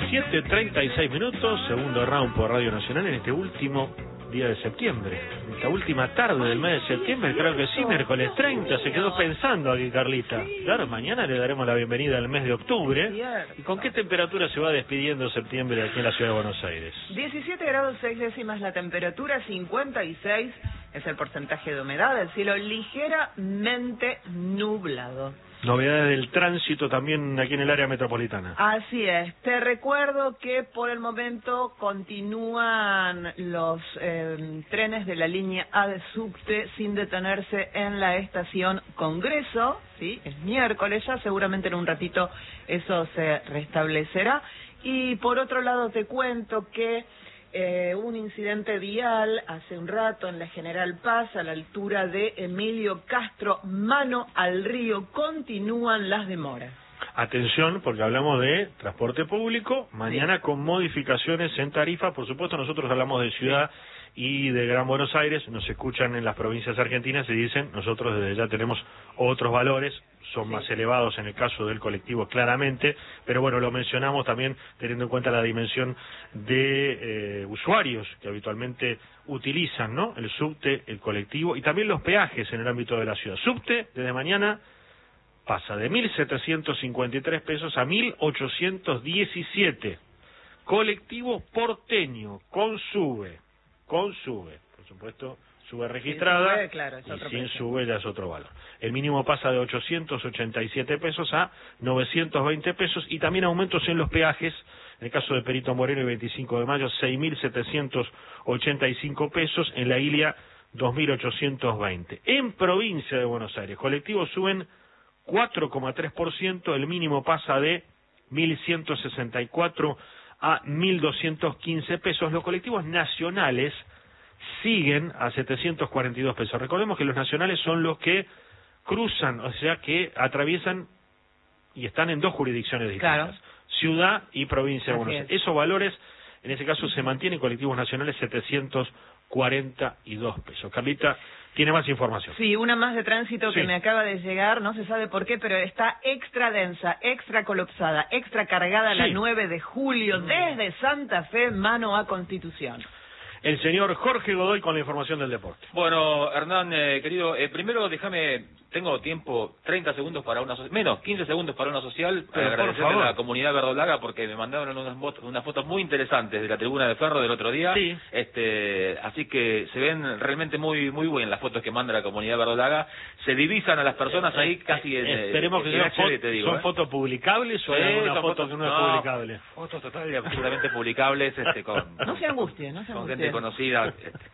7:36, segundo round por Radio Nacional en este último día de septiembre. Esta última tarde del mes de septiembre, creo que sí, miércoles 30, se quedó pensando aquí Carlita. Claro, mañana le daremos la bienvenida al mes de octubre. ¿Y con qué temperatura se va despidiendo septiembre aquí en la ciudad de Buenos Aires? 17 grados 6 décimas la temperatura, 56 es el porcentaje de humedad, el cielo ligeramente nublado. Novedades del tránsito también aquí en el área metropolitana. Así es. Te recuerdo que por el momento continúan los trenes de la línea A de subte sin detenerse en la estación Congreso. Sí, es miércoles ya, seguramente en un ratito eso se restablecerá. Y por otro lado te cuento que un incidente vial hace un rato en la General Paz, a la altura de Emilio Castro, mano al río. Continúan las demoras. Atención, porque hablamos de transporte público, mañana sí, con modificaciones en tarifa. Por supuesto, nosotros hablamos de ciudad y de Gran Buenos Aires, nos escuchan en las provincias argentinas y dicen, nosotros desde ya tenemos otros valores, son más elevados en el caso del colectivo claramente, pero bueno, lo mencionamos también teniendo en cuenta la dimensión de usuarios que habitualmente utilizan, ¿no?, el subte, el colectivo y también los peajes en el ámbito de la ciudad. Subte, desde mañana, pasa de 1.753 pesos a 1.817. Colectivo porteño, con sube, por supuesto, sube registrada, sube, claro, y sin sube ya es otro valor. El mínimo pasa de 887 pesos a 920 pesos y también aumentos en los peajes, en el caso de Perito Moreno y 25 de mayo, 6.785 pesos, en la Ilia 2.820. En provincia de Buenos Aires, colectivos suben 4,3%, el mínimo pasa de 1.164 a 1.215 pesos. Los colectivos nacionales siguen a 742 pesos. Recordemos que los nacionales son los que cruzan, o sea, que atraviesan y están en dos jurisdicciones distintas, claro, ciudad y provincia de Buenos Aires. Esos valores, en ese caso, se mantienen, colectivos nacionales 742 pesos. Carlita tiene más información. Sí, una más de tránsito que me acaba de llegar, no se sabe por qué, pero está extra densa, extra colapsada, extra cargada la 9 de julio, desde Santa Fe, mano a Constitución. El señor Jorge Godoy con la información del deporte. Bueno, Hernán, querido, primero tengo tiempo, 30 segundos para menos, 15 segundos para una social, para agradecerle a la comunidad verdolaga porque me mandaron unas fotos muy interesantes de la tribuna de Ferro del otro día. Sí. Así que se ven realmente muy bien las fotos que manda la comunidad verdolaga. Se divisan a las personas ahí casi esperemos que ¿son fotos publicables o es una foto que no es publicable? Fotos totalmente absolutamente publicables, No se angustien, no se angustien. Conocida.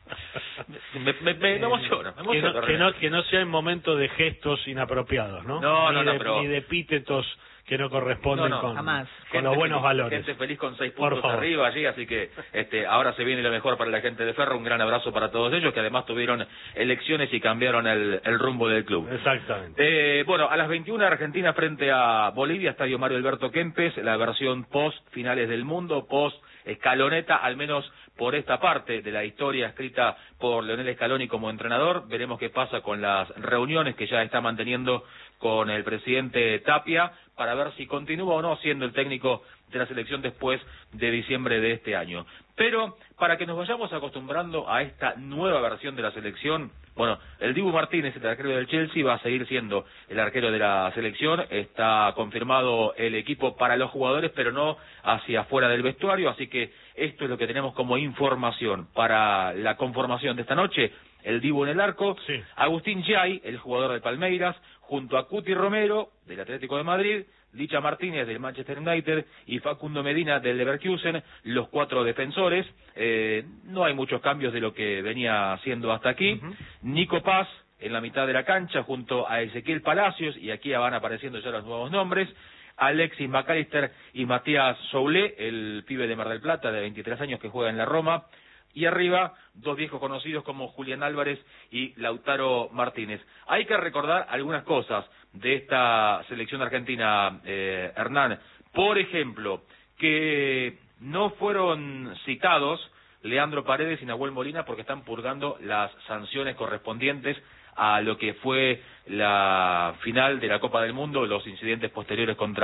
Me emociono. Que no sea en momentos de gestos inapropiados, ¿no? Ni de epítetos que no corresponden con los buenos valores. Gente feliz con 6 puntos arriba allí, así que ahora se viene lo mejor para la gente de Ferro. Un gran abrazo para todos ellos, que además tuvieron elecciones y cambiaron el rumbo del club. Exactamente. Bueno, a las 21 Argentina frente a Bolivia, Estadio Mario Alberto Kempes, la versión post finales del mundo, post escaloneta, al menos por esta parte de la historia escrita por Leonel Scaloni como entrenador. Veremos qué pasa con las reuniones que ya está manteniendo con el presidente Tapia para ver si continúa o no siendo el técnico de la selección después de diciembre de este año. Pero para que nos vayamos acostumbrando a esta nueva versión de la selección, bueno, el Dibu Martínez, el arquero del Chelsea, va a seguir siendo el arquero de la selección. Está confirmado el equipo para los jugadores, pero no hacia afuera del vestuario, así que esto es lo que tenemos como información para la conformación de esta noche. El Dibu en el arco, Agustín Giai, el jugador de Palmeiras, junto a Cuti Romero, del Atlético de Madrid, Licha Martínez, del Manchester United, y Facundo Medina, del Leverkusen, los 4 defensores. No hay muchos cambios de lo que venía haciendo hasta aquí. Nico Paz, en la mitad de la cancha, junto a Ezequiel Palacios, y aquí van apareciendo ya los nuevos nombres. Alexis McAllister y Matías Soulé, el pibe de Mar del Plata, de 23 años, que juega en la Roma. Y arriba, 2 viejos conocidos como Julián Álvarez y Lautaro Martínez. Hay que recordar algunas cosas de esta selección argentina, Hernán. Por ejemplo, que no fueron citados Leandro Paredes y Nahuel Molina porque están purgando las sanciones correspondientes a lo que fue la final de la Copa del Mundo, los incidentes posteriores contra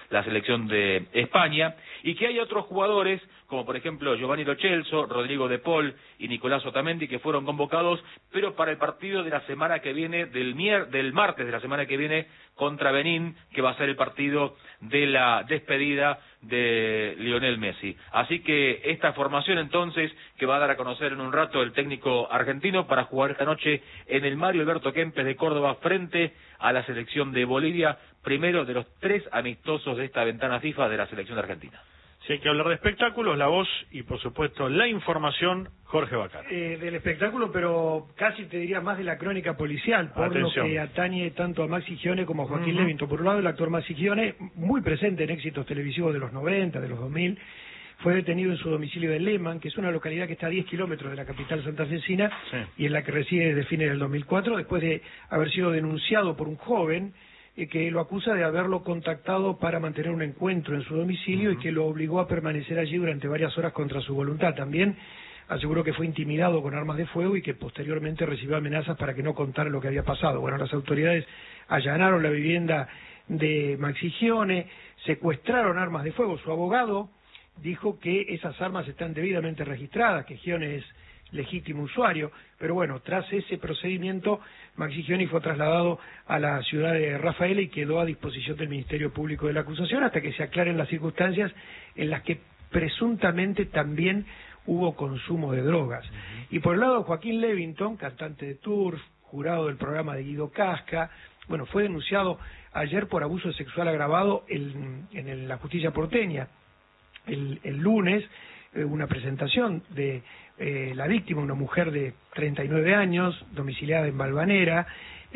la selección de España, y que hay otros jugadores, como por ejemplo Giovanni Lo Celso, Rodrigo De Paul y Nicolás Otamendi, que fueron convocados, pero para el partido de la semana que viene, del martes de la semana que viene, contra Benín, que va a ser el partido de la despedida de Lionel Messi. Así que esta formación entonces, que va a dar a conocer en un rato el técnico argentino, para jugar esta noche en el Mario Alberto Kempes de Córdoba frente a la selección de Bolivia, primero de los 3 amistosos de esta ventana FIFA de la selección de Argentina. Si hay que hablar de espectáculos, la voz y por supuesto la información, Jorge Bacar. Del espectáculo, pero casi te diría más de la crónica policial, por Atención. lo que atañe tanto a Maxi Gione como a Joaquín Levington. Por un lado, el actor Maxi Gione, muy presente en éxitos televisivos de los 90, de los 2000, fue detenido en su domicilio de Lehmann, que es una localidad que está a 10 kilómetros de la capital santafesina, Sí. y en la que reside desde fines del 2004, después de haber sido denunciado por un joven que lo acusa de haberlo contactado para mantener un encuentro en su domicilio y que lo obligó a permanecer allí durante varias horas contra su voluntad. También aseguró que fue intimidado con armas de fuego y que posteriormente recibió amenazas para que no contara lo que había pasado. Bueno, las autoridades allanaron la vivienda de Maxi Gione, secuestraron armas de fuego. Su abogado dijo que esas armas están debidamente registradas, que Gione es legítimo usuario, pero bueno, tras ese procedimiento, Maxi Gione fue trasladado a la ciudad de Rafaela y quedó a disposición del Ministerio Público de la acusación hasta que se aclaren las circunstancias en las que presuntamente también hubo consumo de drogas. Y por el lado de Joaquín Levington, cantante de Turf, jurado del programa de Guido Casca, bueno, fue denunciado ayer por abuso sexual agravado en la justicia porteña. El lunes, una presentación de la víctima, una mujer de 39 años, domiciliada en Valvanera,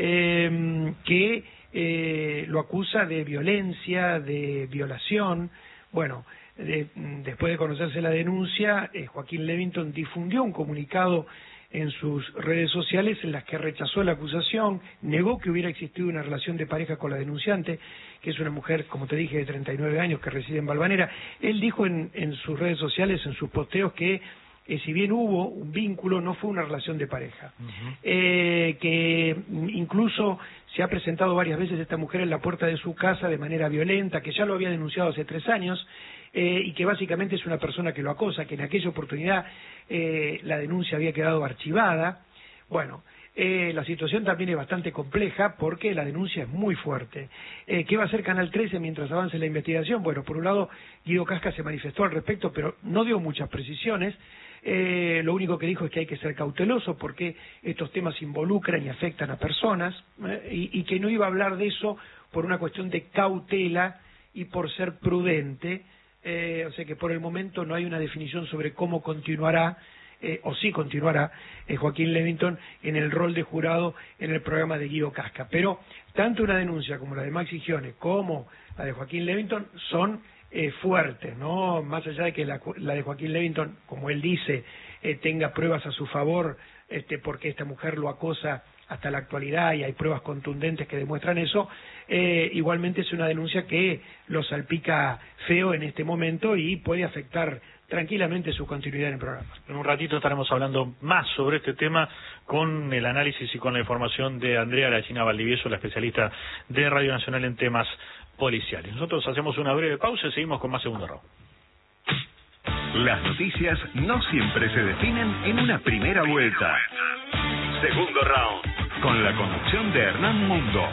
que lo acusa de violencia, de violación. Bueno, después de conocerse la denuncia, Joaquín Levington difundió un comunicado en sus redes sociales en las que rechazó la acusación, negó que hubiera existido una relación de pareja con la denunciante, que es una mujer, como te dije, de 39 años que reside en Valvanera. Él dijo en sus redes sociales, en sus posteos, que si bien hubo un vínculo, no fue una relación de pareja. Que incluso se ha presentado varias veces esta mujer en la puerta de su casa de manera violenta, que ya lo había denunciado hace 3 años, y que básicamente es una persona que lo acosa, que en aquella oportunidad la denuncia había quedado archivada. Bueno, la situación también es bastante compleja porque la denuncia es muy fuerte. ¿Qué va a hacer Canal 13 mientras avance la investigación? Bueno, por un lado, Guido Casca se manifestó al respecto, pero no dio muchas precisiones. Lo único que dijo es que hay que ser cauteloso porque estos temas involucran y afectan a personas, y que no iba a hablar de eso por una cuestión de cautela y por ser prudente. O sea que por el momento no hay una definición sobre cómo continuará, o si continuará, Joaquín Levington en el rol de jurado en el programa de Guido Casca. Pero tanto una denuncia como la de Maxi Gione como la de Joaquín Levington son fuertes, ¿no? Más allá de que la de Joaquín Levington, como él dice, tenga pruebas a su favor, porque esta mujer lo acosa hasta la actualidad y hay pruebas contundentes que demuestran eso, igualmente es una denuncia que lo salpica feo en este momento y puede afectar tranquilamente su continuidad en el programa. En un ratito estaremos hablando más sobre este tema con el análisis y con la información de Andrea Lachina Valdivieso, la especialista de Radio Nacional en temas policiales. Nosotros hacemos una breve pausa y seguimos con más Segundo Round. Las noticias no siempre se definen en una primera vuelta. Segundo Round, con la conducción de Hernán Mundo.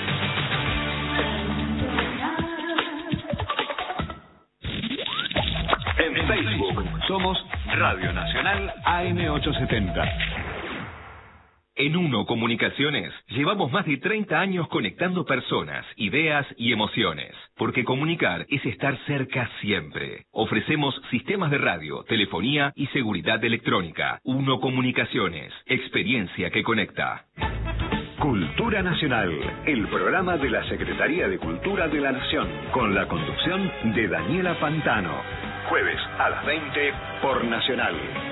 En Facebook somos Radio Nacional AM870. En Uno Comunicaciones llevamos más de 30 años conectando personas, ideas y emociones, porque comunicar es estar cerca siempre. Ofrecemos sistemas de radio, telefonía y seguridad electrónica. Uno Comunicaciones, experiencia que conecta. Cultura Nacional, el programa de la Secretaría de Cultura de la Nación, con la conducción de Daniela Pantano. Jueves a las 20 por Nacional.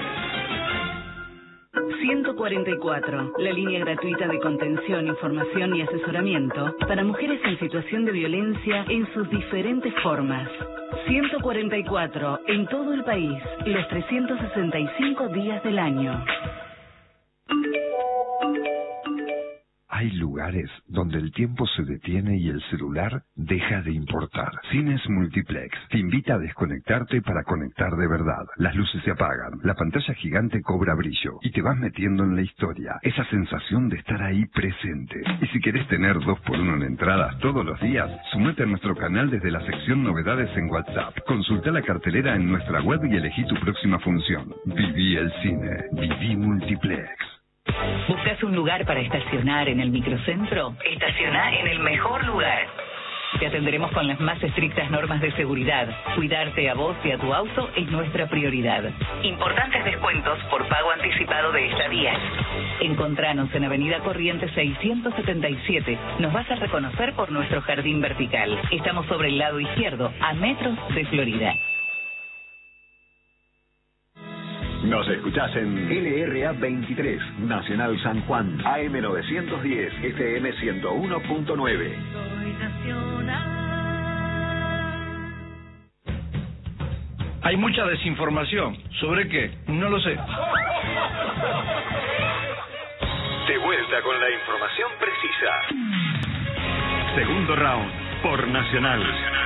144, la línea gratuita de contención, información y asesoramiento para mujeres en situación de violencia en sus diferentes formas. 144, en todo el país, los 365 días del año. Hay lugares donde el tiempo se detiene y el celular deja de importar. Cines Multiplex te invita a desconectarte para conectar de verdad. Las luces se apagan, la pantalla gigante cobra brillo y te vas metiendo en la historia. Esa sensación de estar ahí presente. Y si querés tener 2x1 en entradas todos los días, sumate a nuestro canal desde la sección novedades en WhatsApp. Consulta la cartelera en nuestra web y elegí tu próxima función. Viví el cine. Viví Multiplex. ¿Buscas un lugar para estacionar en el microcentro? Estacioná en el mejor lugar. Te atenderemos con las más estrictas normas de seguridad. Cuidarte a vos y a tu auto es nuestra prioridad. Importantes descuentos por pago anticipado de estadías. Encontranos en Avenida Corrientes 677. Nos vas a reconocer por nuestro jardín vertical. Estamos sobre el lado izquierdo, a metros de Florida. Nos escuchás en LRA 23, Nacional San Juan, AM 910, FM 101.9. Hay mucha desinformación. ¿Sobre qué? No lo sé. De vuelta con la información precisa. Segundo round por Nacional.